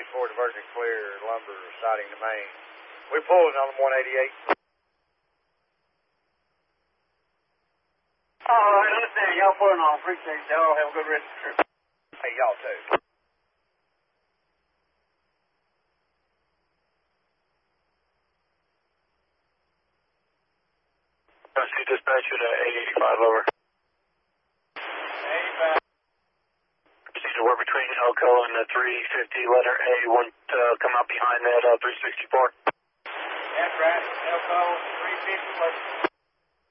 10-4 diversion clear, lumber siding the main. We're pulling on them 188. All right, understand. Y'all pulling on. Appreciate y'all. Have a good rest of the trip. Hey, y'all too. Dispatcher to 885 over. 85. Proceed to work between Elko and the 350 letter A. One come out behind that 364. That's right. Elko 350.